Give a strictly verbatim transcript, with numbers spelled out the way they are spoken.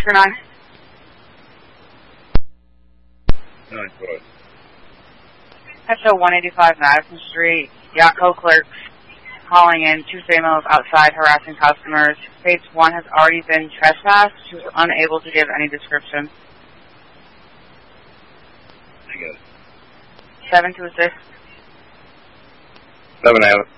for nine. Nine, go ahead. Petro one eighty-five Madison Street, Yatco clerks calling in two females outside harassing customers. States one has already been trespassed. She was unable to give any description. I got it. Seven to assist. Seven, I have it.